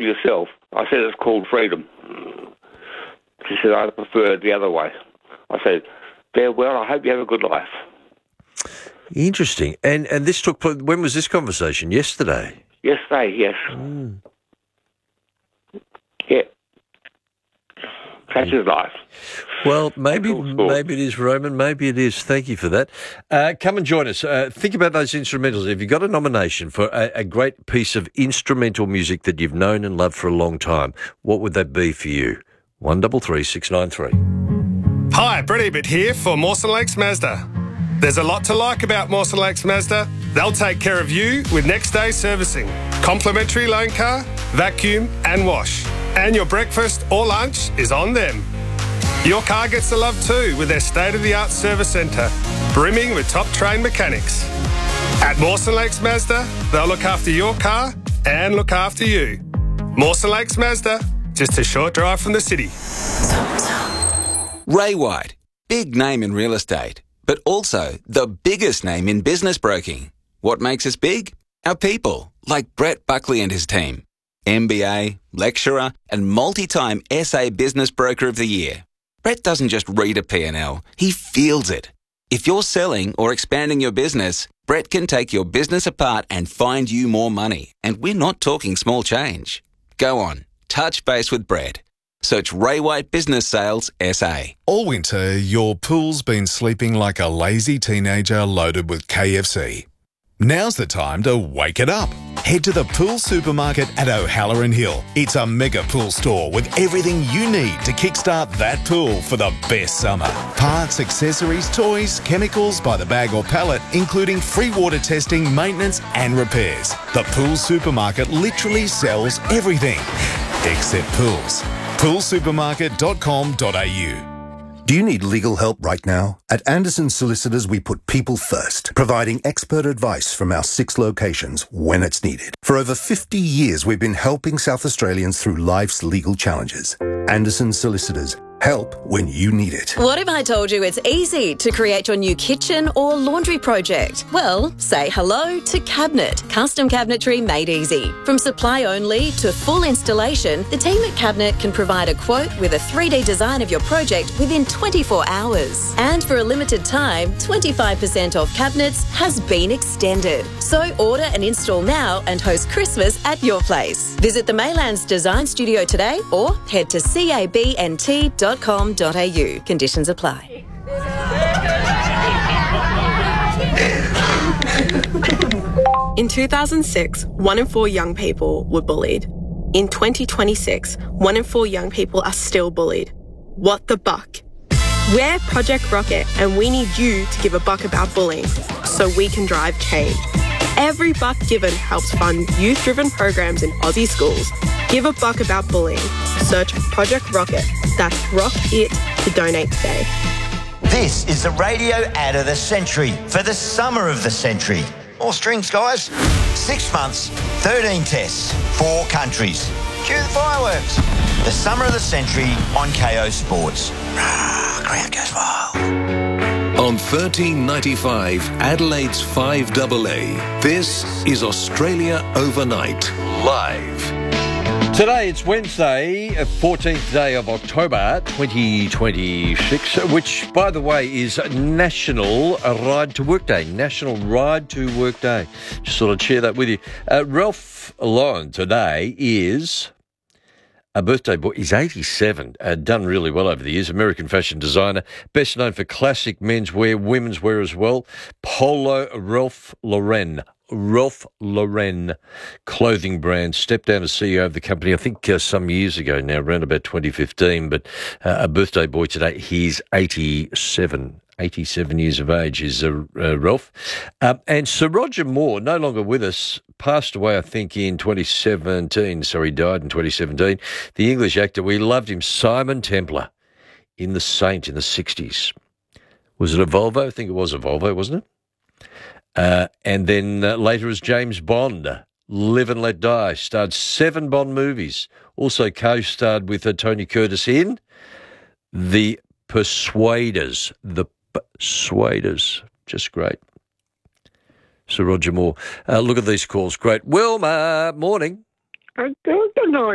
yourself. I said, it's called freedom. She said, I prefer it the other way. I said, farewell, I hope you have a good life. Interesting. And this took place, when was this conversation? Yesterday? Yesterday, yes. Yeah. Such is life. Well, maybe it is, Roman. Maybe it is. Thank you for that. Come and join us. Think about those instrumentals. If you've got a nomination for a great piece of instrumental music that you've known and loved for a long time, what would that be for you? 133 693. Hi, Brett Ebert here for Mawson Lakes Mazda. There's a lot to like about Mawson Lakes Mazda. They'll take care of you with next day servicing, complimentary loan car, vacuum and wash. And your breakfast or lunch is on them. Your car gets the love too with their state-of-the-art service centre, brimming with top-trained mechanics. At Mawson Lakes Mazda, they'll look after your car and look after you. Mawson Lakes Mazda, just a short drive from the city. Ray White, big name in real estate, but also the biggest name in business broking. What makes us big? Our people, like Brett Buckley and his team. MBA, lecturer, and multi-time SA Business Broker of the Year. Brett doesn't just read a P&L, he feels it. If you're selling or expanding your business, Brett can take your business apart and find you more money. And we're not talking small change. Go on, touch base with Brett. Search Ray White Business Sales SA. All winter, your pool's been sleeping like a lazy teenager loaded with KFC. Now's the time to wake it up. Head to the Pool Supermarket at O'Halloran Hill. It's a mega pool store with everything you need to kickstart that pool for the best summer. Parts, accessories, toys, chemicals by the bag or pallet, including free water testing, maintenance and repairs. The Pool Supermarket literally sells everything except pools. poolsupermarket.com.au. Do you need legal help right now? At Anderson Solicitors, we put people first, providing expert advice from our 6 locations when it's needed. For over 50 years, we've been helping South Australians through life's legal challenges. Anderson Solicitors. Help when you need it. What if I told you it's easy to create your new kitchen or laundry project? Well, say hello to Cabinet. Custom cabinetry made easy. From supply only to full installation, the team at Cabinet can provide a quote with a 3D design of your project within 24 hours. And for a limited time, 25% off cabinets has been extended. So order and install now and host Christmas at your place. Visit the Maylands Design Studio today or head to cabnt.com.au. Conditions apply. In 2006, 1 in 4 young people were bullied. In 2026, 1 in 4 young people are still bullied. What the buck? We're Project Rocket and we need you to give a buck about bullying so we can drive change. Every buck given helps fund youth-driven programs in Aussie schools. Give a buck about bullying. Search Project Rocket. That's Rock It to donate today. This is the radio ad of the century for the summer of the century. More strings, guys. 6 months, 13 tests, 4 countries. Cue the fireworks. The summer of the century on KO Sports. Crowd goes wild. On 1395, Adelaide's 5AA, this is Australia Overnight, live. Today, it's Wednesday, 14th day of October 2026, which, by the way, is National Ride to Work Day. National Ride to Work Day. Just sort of share that with you. Ralph Lauren today is a birthday boy. He's 87, done really well over the years. American fashion designer, best known for classic menswear, women's wear as well. Polo Ralph Lauren clothing brand, stepped down as CEO of the company, I think some years ago now, around about 2015, but a birthday boy today. He's 87 years of age is Ralph. And Sir Roger Moore, no longer with us, passed away, I think, in 2017. Sorry, died in 2017. The English actor, we loved him, Simon Templar, in The Saint in the 60s. Was it a Volvo? I think it was a Volvo, wasn't it? And then later as James Bond, Live and Let Die, starred 7 Bond movies. Also co-starred with Tony Curtis in The Persuaders. Just great. Sir Roger Moore. Look at these calls. Great. Wilma, morning. Good morning.